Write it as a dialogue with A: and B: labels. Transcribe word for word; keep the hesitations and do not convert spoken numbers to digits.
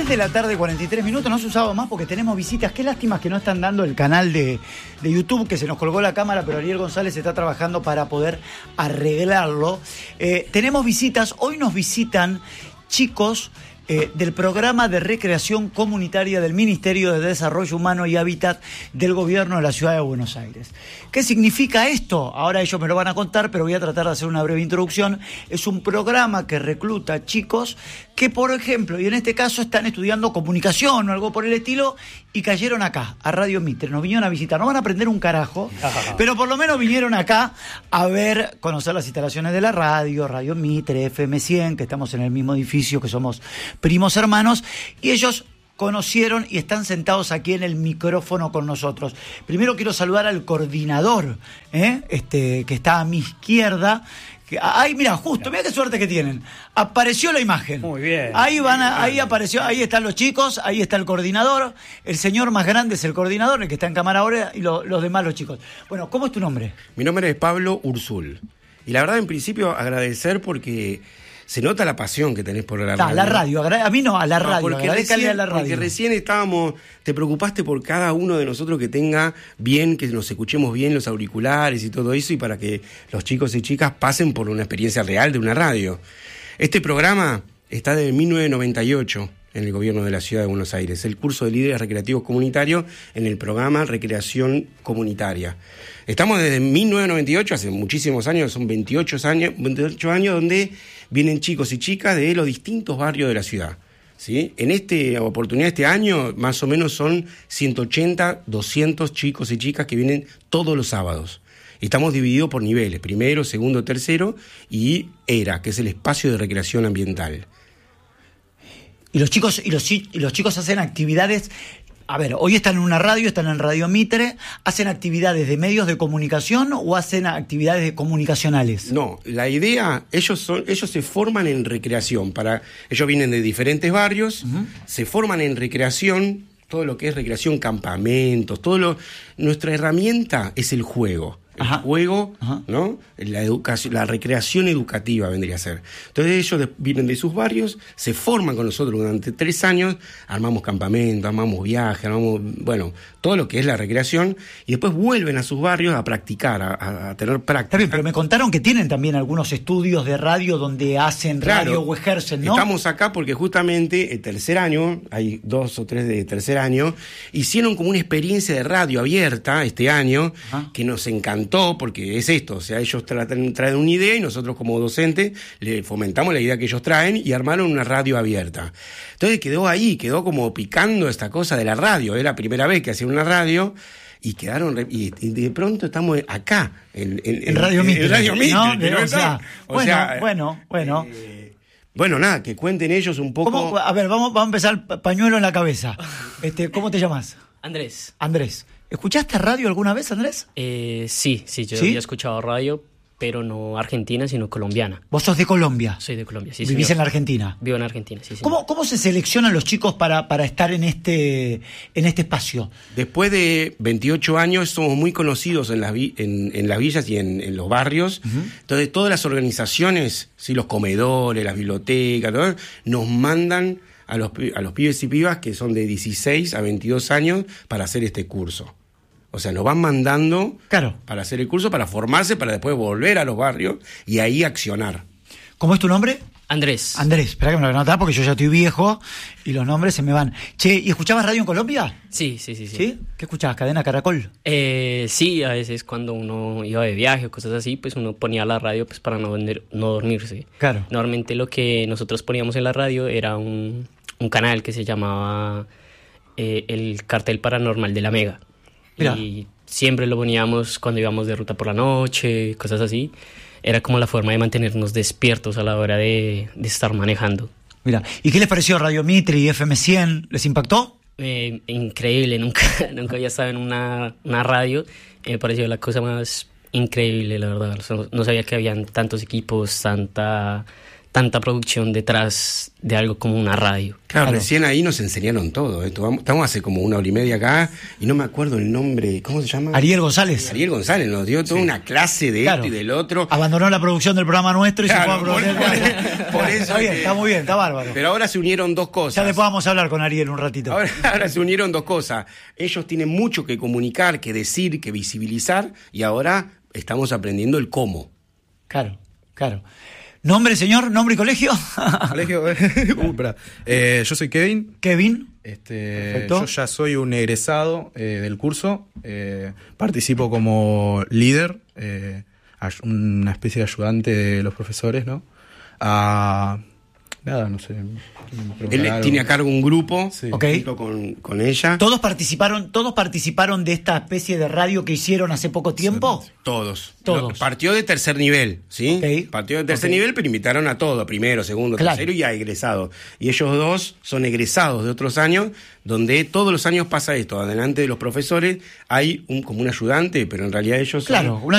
A: de la tarde, cuarenta y tres minutos, no se usaba más porque tenemos visitas. Qué lástima que no están dando el canal de, de YouTube, que se nos colgó la cámara, pero Ariel González está trabajando para poder arreglarlo. Eh, tenemos visitas, hoy nos visitan chicos eh, del programa de recreación comunitaria del Ministerio de Desarrollo Humano y Hábitat del Gobierno de la Ciudad de Buenos Aires. ¿Qué significa esto? Ahora ellos me lo van a contar, pero voy a tratar de hacer una breve introducción. Es un programa que recluta chicos que, por ejemplo, y en este caso están estudiando comunicación o algo por el estilo, y cayeron acá, a Radio Mitre. Nos vinieron a visitar. No van a aprender un carajo, pero por lo menos vinieron acá a ver, conocer las instalaciones de la radio, Radio Mitre, F M cien, que estamos en el mismo edificio, que somos primos hermanos, y ellos conocieron y están sentados aquí en el micrófono con nosotros. Primero quiero saludar al coordinador, ¿eh? este, que está a mi izquierda. Que, ay, mira, justo, mira qué suerte que tienen. Apareció la imagen.
B: Muy bien.
A: Ahí van, a, ahí apareció, ahí están los chicos, ahí está el coordinador. El señor más grande es el coordinador, el que está en cámara ahora, y lo, los demás los chicos. Bueno, ¿cómo es tu nombre?
B: Mi nombre es Pablo Ursul. Y la verdad, en principio, agradecer porque se nota la pasión que tenés por la radio.
A: A la radio, a mí no, a la radio,
B: no, porque recién,
A: a la radio.
B: Porque recién estábamos, te preocupaste por cada uno de nosotros que tenga bien, que nos escuchemos bien los auriculares y todo eso, y para que los chicos y chicas pasen por una experiencia real de una radio. Este programa está desde mil novecientos noventa y ocho en el Gobierno de la Ciudad de Buenos Aires, el curso de líderes recreativos comunitarios en el programa Recreación Comunitaria. Estamos desde mil novecientos noventa y ocho, hace muchísimos años, son veintiocho años, veintiocho años donde vienen chicos y chicas de los distintos barrios de la ciudad, ¿sí? En esta oportunidad, este año, más o menos son ciento ochenta, doscientos chicos y chicas que vienen todos los sábados. Estamos divididos por niveles, primero, segundo, tercero, y E R A, que es el espacio de recreación ambiental.
A: Y los chicos, y los, y los chicos hacen actividades. A ver, hoy están en una radio, están en Radio Mitre. ¿Hacen actividades de medios de comunicación o hacen actividades de comunicacionales?
B: No, la idea, ellos son, ellos se forman en recreación. Para, ellos vienen de diferentes barrios, uh-huh. se forman en recreación, todo lo que es recreación, campamentos, todo lo. Nuestra herramienta es el juego. El Ajá. juego, Ajá. ¿no? La educación, la recreación educativa vendría a ser. Entonces ellos de, vienen de sus barrios, se forman con nosotros durante tres años, armamos campamentos, armamos viajes, armamos, bueno, todo lo que es la recreación, y después vuelven a sus barrios a practicar, a, a tener práctica.
A: Está bien, pero me contaron que tienen también algunos estudios de radio donde hacen radio claro, o ejercen, ¿no?
B: Estamos acá porque justamente el tercer año, hay dos o tres de tercer año, hicieron como una experiencia de radio abierta este año, Ajá. que nos encantó. Porque es esto, o sea, ellos traen, traen una idea y nosotros como docentes le fomentamos la idea que ellos traen y armaron una radio abierta. Entonces quedó ahí, quedó como picando esta cosa de la radio. Era la primera vez que hacían una radio y quedaron, y, y de pronto estamos acá, en, en,
A: en Radio Mitre.
B: En Radio Mitre,
A: ¿no?
B: ¿no?
A: O sea, o bueno, sea, bueno, bueno.
B: Eh, bueno, nada, que cuenten ellos un poco.
A: ¿Cómo? A ver, vamos, vamos a empezar pañuelo en la cabeza. Este, ¿cómo te llamas?
C: Andrés.
A: Andrés. ¿Escuchaste radio alguna vez, Andrés?
C: Eh, sí, sí, yo
A: ¿Sí?
C: había escuchado radio, pero no argentina, sino colombiana.
A: ¿Vos sos de Colombia?
C: Soy de Colombia, sí,
A: ¿Vivís
C: señor.
A: en la Argentina?
C: Vivo en Argentina, sí, sí.
A: ¿Cómo, ¿Cómo se seleccionan los chicos para, para estar en este, en este espacio?
B: Después de veintiocho años somos muy conocidos en las, vi- en, en las villas y en, en los barrios. Uh-huh. Entonces todas las organizaciones, ¿sí? Los comedores, las bibliotecas, todo, nos mandan a los, a los pibes y pibas que son de dieciséis a veintidós años para hacer este curso. O sea, nos van mandando
A: claro.
B: para hacer el curso, para formarse, para después volver a los barrios y ahí accionar.
A: ¿Cómo es tu nombre?
C: Andrés.
A: Andrés, espera que me lo voy a anotar porque yo ya estoy viejo y los nombres se me van. Che, ¿y escuchabas radio en Colombia?
C: Sí, sí, sí. ¿Sí?
A: ¿Sí? ¿Qué escuchabas? ¿Cadena Caracol?
C: Eh, sí, a veces cuando uno iba de viaje o cosas así, pues uno ponía la radio pues para no, dormir, no dormirse.
A: Claro.
C: Normalmente lo que nosotros poníamos en la radio era un, un canal que se llamaba eh, El Cartel Paranormal de la Mega. Mira. Y siempre lo poníamos cuando íbamos de ruta por la noche, cosas así. Era como la forma de mantenernos despiertos a la hora de, de estar manejando.
A: Mira, ¿y qué les pareció Radio Mitre y F M cien? ¿Les impactó?
C: Eh, increíble, nunca, nunca había estado en una, una radio. Me pareció la cosa más increíble, la verdad. No sabía que habían tantos equipos, tanta tanta producción detrás de algo como una radio.
B: Claro,
A: Claro.
B: recién ahí nos enseñaron todo. ¿eh? Estamos estamos hace como una hora y media acá y no me acuerdo el nombre. ¿Cómo se llama?
A: Ariel González.
B: Ariel González nos dio toda una clase de
A: Claro.
B: esto y del otro.
A: Abandonó la producción del programa nuestro y
B: Claro,
A: se fue a
B: por-
A: producir.
B: por- por eso
A: Está bien,
B: que-
A: está muy bien, está bárbaro.
B: Pero ahora se unieron dos
A: Ya
B: cosas.
A: después vamos a hablar con Ariel un ratito.
B: Ahora, ahora se unieron dos cosas. Ellos tienen mucho que comunicar, que decir, que visibilizar y ahora estamos aprendiendo el cómo.
A: Claro, claro. ¿Nombre, señor? ¿Nombre y colegio?
D: Colegio, uh, pará. Eh, yo soy Kevin.
A: Kevin.
D: Este,
A: Perfecto.
D: yo ya soy un egresado eh, del curso. Eh, participo como líder, eh, ay- una especie de ayudante de los profesores, ¿no? Ah, nada, no sé.
B: Él tiene a cargo un grupo
D: Sí.
A: Ok.
B: junto con, con ella.
A: ¿Todos participaron, todos participaron de esta especie de radio que hicieron hace poco tiempo?
B: Todos.
A: Todos.
B: Lo- Partió de tercer nivel, ¿sí?
A: Ok.
B: Partió de tercer
A: Ok.
B: nivel, pero invitaron a todo, primero, segundo,
A: Claro.
B: tercero y a egresados. Y ellos dos son egresados de otros años, donde todos los años pasa esto. Adelante de los profesores hay un como un ayudante, pero en realidad ellos son
A: Claro, una